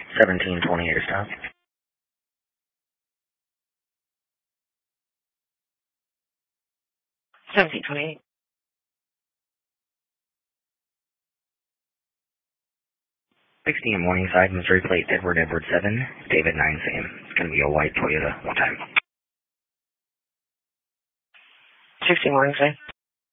1728 stop. 1728. 16 Morningside, Missouri plate Edward 7, David 9 Sam. It's going to be a white Toyota one time. 16 Morningside.